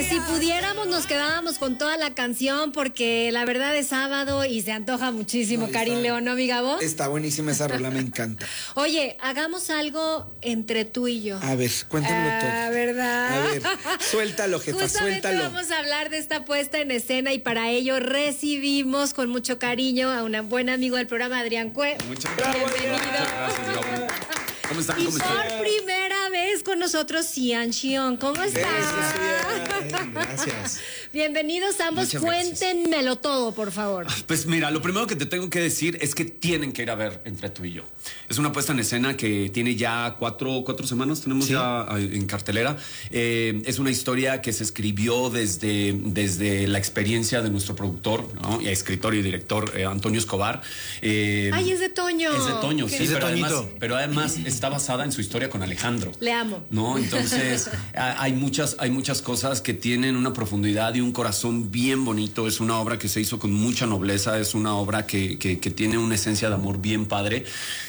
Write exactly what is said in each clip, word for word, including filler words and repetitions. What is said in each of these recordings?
Pues si pudiéramos nos quedábamos con toda la canción porque la verdad es sábado y se antoja muchísimo, no, Karim León, ¿no, mi Gabo? Está buenísima esa rola, me encanta. Oye, hagamos algo entre tú y yo. A ver, cuéntamelo ah, todo. ¿Verdad? A ver, suéltalo, jefa, Justamente suéltalo. Vamos a hablar de esta puesta en escena y para ello recibimos con mucho cariño a un buen amigo del programa, Adrián Cue. Muchas gracias. Bienvenido. Muchas gracias, Gabo. ¿Cómo están? Y ¿Cómo por están? primera vez con nosotros, Cian Xion. ¿Cómo estás? Gracias. Gracias. Bienvenidos ambos. Muchas Cuéntenmelo todo, por favor. Pues mira, lo primero que te tengo que decir es que tienen que ir a ver Entre tú y yo. Es una puesta en escena que tiene ya cuatro, cuatro semanas, tenemos Sí. ya en cartelera. Eh, es una historia que se escribió desde, desde la experiencia de nuestro productor, ¿no? Y escritor y director eh, Antonio Escobar. Eh, Ay, es de Toño. Es de Toño, ¿Qué? sí, Es de pero además, Toñito. pero además está basada en su historia con Alejandro. Le amo. ¿No? Entonces, a- hay muchas, hay muchas cosas que tienen una profundidad y un corazón bien bonito. Es una obra que se hizo con mucha nobleza, es una obra que, que, que tiene una esencia de amor bien padre.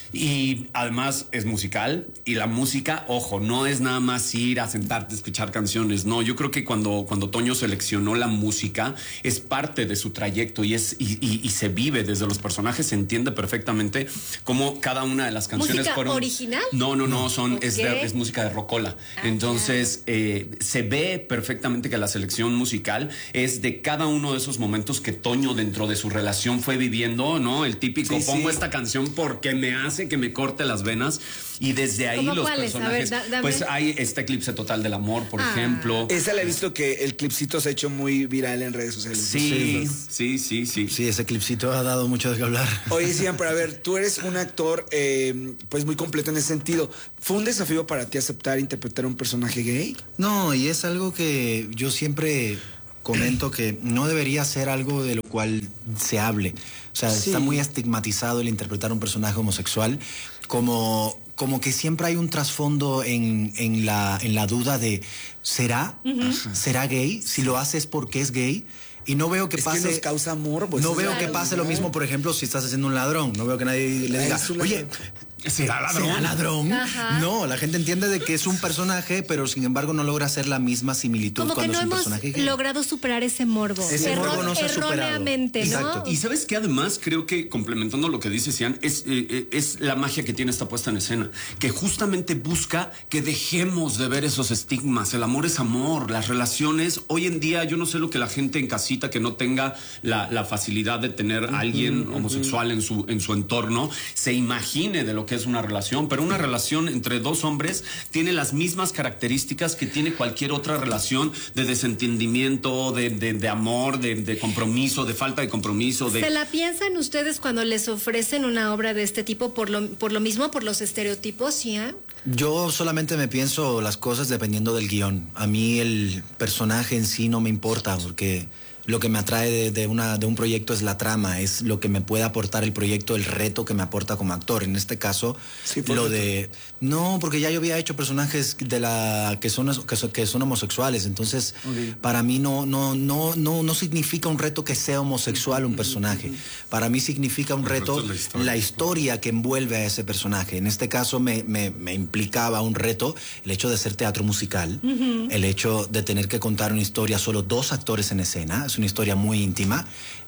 Y además es musical y la música, ojo, no es nada más ir a sentarte a escuchar canciones, no, yo creo que cuando, cuando Toño seleccionó la música es parte de su trayecto y, es, y, y, y se vive desde los personajes, se entiende perfectamente cómo cada una de las canciones ¿Música fueron... original? No, no, no, son, Ok. es, de- es música de rocola. Ah, Entonces eh, se ve perfectamente que la selección musical es de cada uno de esos momentos que Toño dentro de su relación fue viviendo, ¿no? El típico, Sí, pongo sí. esta canción porque me hace que me corte las venas y desde ahí ¿Cómo los cuáles? A personajes, ver, da- dame. pues hay este eclipse total del amor, por Ah. ejemplo. Esa la he visto que el clipcito se ha hecho muy viral en redes sociales. Sí, sí, sí, sí. Sí, ese clipcito ha dado mucho de qué hablar. Oye, siempre, a ver, tú eres un actor eh, pues muy completo en ese sentido. ¿Fue un desafío para ti aceptar interpretar un personaje gay? No, y es algo que yo siempre comento que no debería ser algo de lo cual se hable. O sea, Sí. está muy estigmatizado el interpretar un personaje homosexual, como, como que siempre hay un trasfondo en, en, la, en la duda de ¿será? ¿Será gay? Si lo hace es porque es gay. Y no veo que Es pase. que nos causa morbo. No esa es veo la que pase lo realidad. mismo, por ejemplo, si estás haciendo un ladrón. No veo que nadie le Ah, diga, es un oye, ladrón. ¿Será ladrón? ¿será ladrón? Ajá. No, la gente entiende de que es un personaje, pero sin embargo no logra hacer la misma similitud Como que cuando no es un hemos personaje gay. logrado superar ese morbo. Ese Erro- morbo no se ha superado. erróneamente, ¿no? Exacto. Y sabes que además creo que complementando lo que dice Cian, es, eh, eh, es la magia que tiene esta puesta en escena, que justamente busca que dejemos de ver esos estigmas. El amor es amor, las relaciones. Hoy en día yo no sé lo que la gente en casita que no tenga la, la facilidad de tener a alguien homosexual en su, en su entorno, se imagine de lo que es una relación, pero una relación entre dos hombres tiene las mismas características que tiene cualquier otra relación de desentendimiento, de, de, de amor, de, de compromiso, de falta de compromiso. De... ¿Se la piensan ustedes cuando les ofrecen una obra de este tipo por lo, por lo mismo, por los estereotipos, ¿sí? ¿eh? Yo solamente me pienso las cosas dependiendo del guión. A mí el personaje en sí no me importa porque lo que me atrae de, de, una, de un proyecto es la trama, es lo que me puede aportar el proyecto, el reto que me aporta como actor. En este caso, Sí, por lo reto. de... No, porque ya yo había hecho personajes de la que son, que son, que son homosexuales, entonces Ok. para mí no, no, no, no, no significa un reto que sea homosexual un personaje. Para mí significa un El reto, reto es la historia. la historia que envuelve a ese personaje. En este caso me, me, me implicaba un reto el hecho de hacer teatro musical, el hecho de tener que contar una historia solo dos actores en escena, es una historia muy íntima,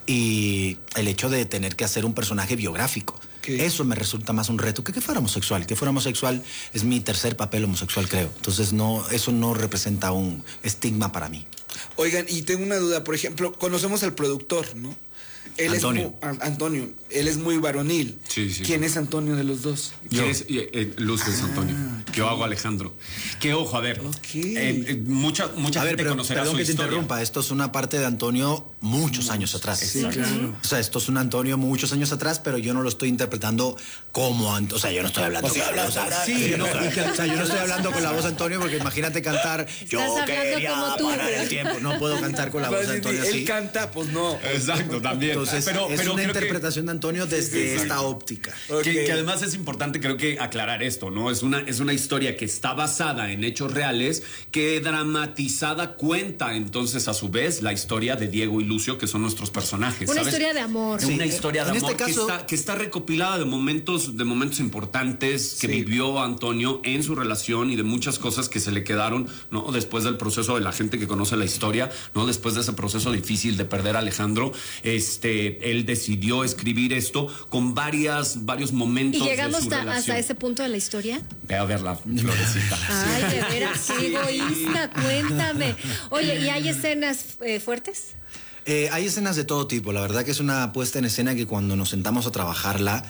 y el hecho de tener que hacer un personaje biográfico. ¿Qué? Eso me resulta más un reto que que fuera homosexual. Que fuera homosexual es mi tercer papel homosexual, creo. Entonces no, eso no representa un estigma para mí. Oigan, y tengo una duda, por ejemplo, conocemos al productor, ¿no? Él Antonio. Es muy, a- Antonio, él es muy varonil. Sí, sí. ¿Quién es Antonio de los dos? Yo. Es eh, eh, Luces, Antonio. Yo hago Alejandro. Que ojo, a ver. Ok. eh, eh, mucha mucha A ver, gente pero conocerá perdón su que te historia. interrumpa, esto es una parte de Antonio muchos años atrás. Sí, claro. O sea, esto es un Antonio muchos años atrás, pero yo no lo estoy interpretando como Antonio. O sea, yo no estoy hablando. O sea, con la hablas voz- ahora- sí, sí, yo no, no. o sea, yo no estoy hablando con la voz de Antonio porque imagínate cantar. Yo hablando quería como tú. parar el tiempo. No puedo cantar con la voz de Antonio Él así. canta, pues no. Exacto, también. Entonces, pero, es pero una creo que- interpretación de Antonio desde Exacto. esta óptica. Ok. Que, que además es importante creo que aclarar esto, ¿no? Es una, es una historia historia que está basada en hechos reales, que dramatizada cuenta entonces a su vez la historia de Diego y Lucio, que son nuestros personajes. Una ¿sabes? historia de amor. Sí, una sí. historia de en amor este caso, que, está, que está recopilada de momentos, de momentos importantes que sí. vivió Antonio en su relación y de muchas cosas que se le quedaron, ¿no? Después del proceso de la gente que conoce la historia, ¿no? Después de ese proceso difícil de perder a Alejandro, este, él decidió escribir esto con varias, varios momentos. ¿Y llegamos de su hasta, relación. hasta ese punto de la historia? Ve a ver la florecita. Ay, de veras, qué egoísta, cuéntame. Oye, ¿y hay escenas eh, fuertes? Eh, hay escenas de todo tipo. La verdad que es una puesta en escena que cuando nos sentamos a trabajarla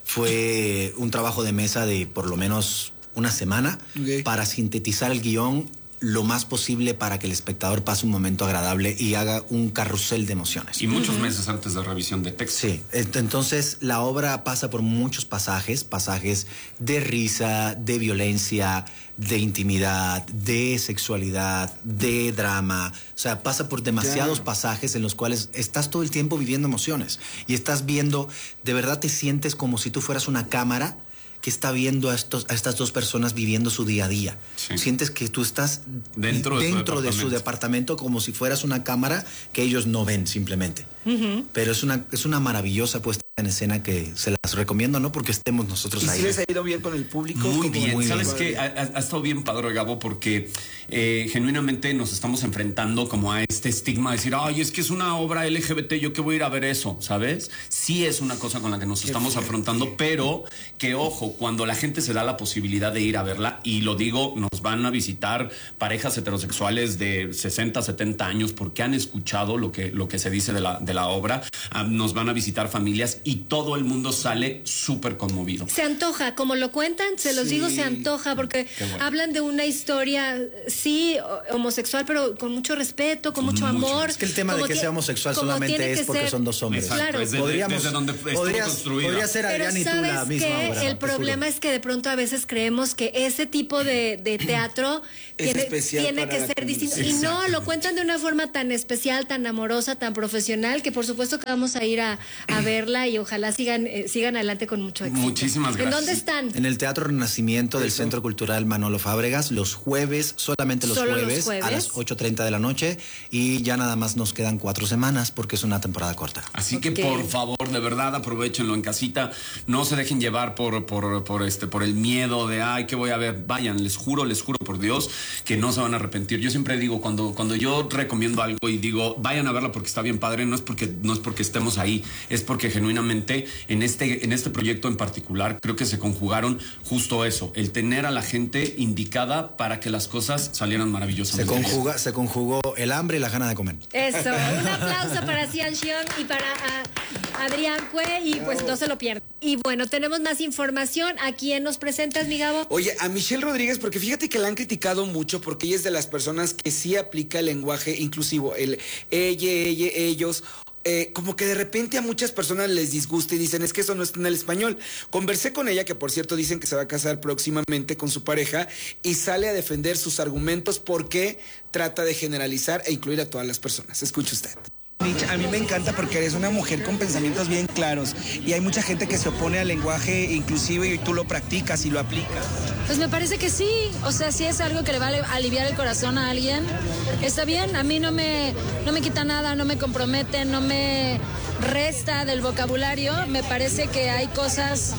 fue un trabajo de mesa de por lo menos una semana Okay. para sintetizar el guión lo más posible para que el espectador pase un momento agradable y haga un carrusel de emociones. Y muchos meses antes de revisión de texto. Sí, ent- entonces la obra pasa por muchos pasajes, pasajes de risa, de violencia, de intimidad, de sexualidad, de drama. O sea, pasa por demasiados Ya. pasajes en los cuales estás todo el tiempo viviendo emociones y estás viendo, de verdad te sientes como si tú fueras una cámara que está viendo a, estos, a estas dos personas viviendo su día a día. Sí. Sientes que tú estás Dentro de su dentro de su departamento. departamento como si fueras una cámara que ellos no ven simplemente. Uh-huh. Pero es una, es una maravillosa puesta en escena que se las recomiendo, ¿no? Porque estemos nosotros ¿Y ahí. si les ha ido bien con el público? Muy ¿Cómo? bien, Muy ¿sabes bien. qué? Ha, ha- ha estado bien padre, Gabo, porque eh, genuinamente nos estamos enfrentando como a este estigma de decir, ay, es que es una obra L G B T, yo qué voy a ir a ver eso, ¿sabes? Sí es una cosa con la que nos Qué estamos fuerte. afrontando, pero que ojo, cuando la gente se da la posibilidad de ir a verla, y lo digo, nos van a visitar parejas heterosexuales de sesenta, setenta años porque han escuchado lo que, lo que se dice de la, de la obra, ah, nos van a visitar familias y todo el mundo sale súper conmovido. Se antoja, como lo cuentan, se los Sí. digo, se antoja, porque bueno. hablan de una historia, sí, o- homosexual, pero con mucho respeto, con mucho mucho. amor. Es que el tema como de que tie- sea homosexual como solamente tiene es que porque ser. son dos hombres. Exacto, Claro. es desde, Podríamos- desde donde estuvo podrías- construida. podría ser Pero Adrián y tú sabes la misma que obra. el te problema juro. es que de pronto a veces creemos que ese tipo de, de teatro Es tiene, especial tiene para que la ser distinto. conversación. Y no, lo Exactamente. cuentan de una forma tan especial, tan amorosa, tan profesional, que por supuesto que vamos a ir a, a verla y ojalá sigan, eh, sigan adelante con mucho éxito. Muchísimas ¿En gracias. dónde están? En el Teatro Renacimiento del Eso. Centro Cultural Manolo Fábregas, los jueves, solamente los, ¿Solo los jueves, jueves? a las ocho treinta de la noche, y ya nada más nos quedan cuatro semanas porque es una temporada corta. Así Ok. que por favor, de verdad, aprovechenlo en casita. No se dejen llevar por, por, por, este, por el miedo de, ay, ¿qué voy a ver? Vayan, les juro, les juro por Dios que no se van a arrepentir. Yo siempre digo, cuando, cuando yo recomiendo algo y digo, vayan a verla porque está bien padre, no es porque, no es porque estemos ahí, es porque genuinamente en este, en este proyecto en particular creo que se conjugaron justo eso, el tener a la gente indicada para que las cosas salieran Se maravillosamente. conjuga, se conjugó el hambre y la gana de comer. Eso, un aplauso para Cian Xiong y para ah, Adrián Cue, y pues no se lo pierdan. Y bueno, tenemos más información. ¿A quién nos presentas, mi Gabo? Oye, a Michelle Rodríguez, porque fíjate que la han criticado mucho porque ella es de las personas que sí aplica el lenguaje inclusivo, el ella, ella, ellos. Eh, como que de repente a muchas personas les disgusta y dicen, es que eso no está en el español. Conversé con ella, que por cierto dicen que se va a casar próximamente con su pareja, y sale a defender sus argumentos porque trata de generalizar e incluir a todas las personas. Escuche usted. A mí me encanta porque eres una mujer con pensamientos bien claros y hay mucha gente que se opone al lenguaje inclusivo y tú lo practicas y lo aplicas. Pues me parece que sí, o sea, si es algo que le va a aliviar el corazón a alguien, está bien, a mí no me, no me quita nada, no me compromete, no me resta del vocabulario, me parece que hay cosas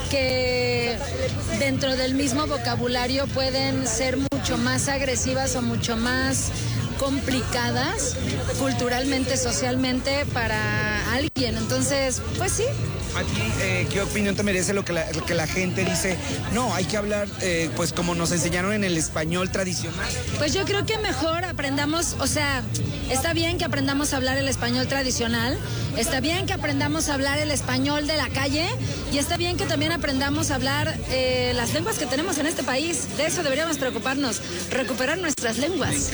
que dentro del mismo vocabulario pueden ser mucho más agresivas o mucho más complicadas culturalmente, socialmente para alguien. Entonces, pues sí. ¿A ti eh, qué opinión te merece lo que la, lo que la gente dice? No, hay que hablar eh, pues como nos enseñaron en el español tradicional. Pues yo creo que mejor aprendamos, o sea, está bien que aprendamos a hablar el español tradicional, está bien que aprendamos a hablar el español de la calle y está bien que también aprendamos a hablar eh, las lenguas que tenemos en este país. De eso deberíamos preocuparnos, recuperar nuestras lenguas.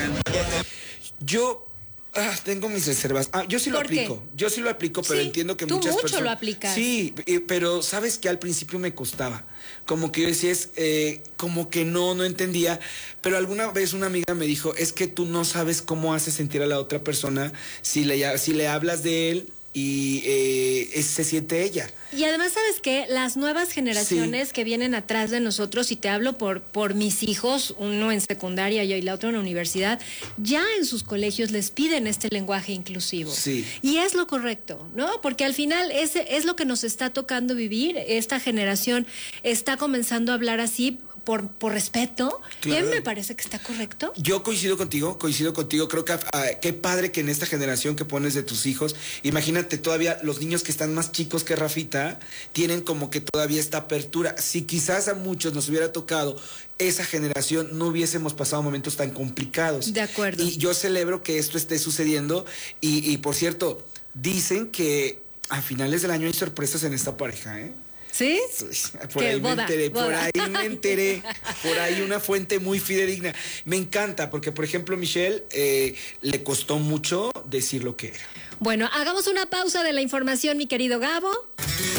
Yo ah, tengo mis reservas. Ah, yo sí lo ¿Por qué? aplico. Yo sí lo aplico, pero Sí, entiendo que tú muchas mucho personas. lo aplicas. Sí, eh, pero sabes que al principio me costaba. Como que yo decía, es, eh, como que no, no entendía. Pero alguna vez una amiga me dijo, es que tú no sabes cómo hace sentir a la otra persona si le, si le hablas de él y eh, es, se siente ella. Y además, ¿sabes qué? Las nuevas generaciones Sí. que vienen atrás de nosotros, y te hablo por, por mis hijos, uno en secundaria y la otra en la universidad, ya en sus colegios les piden este lenguaje inclusivo. Sí. Y es lo correcto, ¿no? Porque al final ese es lo que nos está tocando vivir. Esta generación está comenzando a hablar así por, por respeto. Claro. Y a mí me parece que está correcto. Yo coincido contigo, coincido contigo. Creo que ah, qué padre que en esta generación que pones de tus hijos, imagínate todavía los niños que están más chicos que Rafita, tienen como que todavía esta apertura. Si quizás a muchos nos hubiera tocado esa generación, no hubiésemos pasado momentos tan complicados. De acuerdo. Y yo celebro que esto esté sucediendo. Y, y por cierto, dicen que a finales del año hay sorpresas en esta pareja, ¿eh? ¿Sí? Por ¿Qué? ahí Boda, me enteré, boda. por ahí me enteré, por ahí una fuente muy fidedigna. Me encanta, porque por ejemplo, Michelle, eh, le costó mucho decir lo que era. Bueno, hagamos una pausa de la información, mi querido Gabo.